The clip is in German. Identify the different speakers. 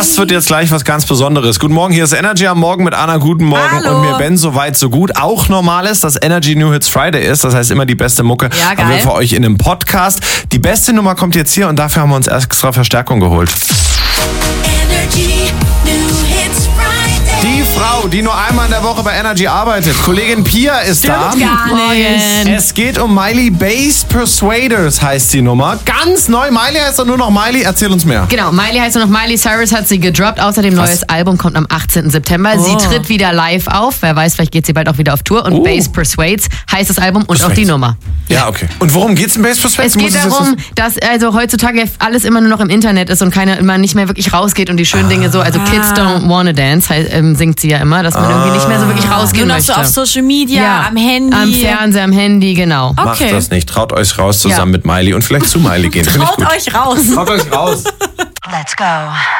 Speaker 1: Das wird jetzt gleich was ganz Besonderes. Guten Morgen, hier ist Energy am Morgen mit Anna. Guten Morgen.
Speaker 2: Hallo.
Speaker 1: Und mir Ben, so weit, so gut. Auch normal ist, dass Energy New Hits Friday ist. Das heißt, immer die beste Mucke haben wir für euch in einem Podcast. Die beste Nummer kommt jetzt hier und dafür haben wir uns extra Verstärkung geholt.
Speaker 3: Energy New Hits Friday.
Speaker 1: Die Frau, die nur einmal in der Woche bei Energy arbeitet. Kollegin Pia ist da.
Speaker 2: Gar nicht.
Speaker 1: Es geht um Miley Bass Persuaders, heißt die Nummer. Ganz neu. Miley heißt doch nur noch Miley. Erzähl uns mehr.
Speaker 2: Genau, Miley heißt nur noch Miley Cyrus, hat sie gedroppt. Außerdem neues Album kommt am 18. September. Sie tritt wieder live auf. Wer weiß, vielleicht geht sie bald auch wieder auf Tour. Und Bass Persuades heißt das Album und auch die Nummer.
Speaker 1: Ja, okay. Und worum geht's in Bass Persuades?
Speaker 2: Es geht darum, dass also heutzutage alles immer nur noch im Internet ist und man nicht mehr wirklich rausgeht und die schönen Dinge so, also Kids don't wanna dance, singt sie ja immer, dass man irgendwie nicht mehr so wirklich rausgehen
Speaker 4: Nur noch
Speaker 2: möchte.
Speaker 4: so auf Social Media, am Handy.
Speaker 2: Am Fernseher, am Handy, genau.
Speaker 1: Macht das nicht. Traut euch raus zusammen mit Miley und vielleicht zu Miley gehen. Finde ich
Speaker 4: Traut
Speaker 1: gut.
Speaker 4: euch raus.
Speaker 1: Traut euch raus.
Speaker 3: Let's go.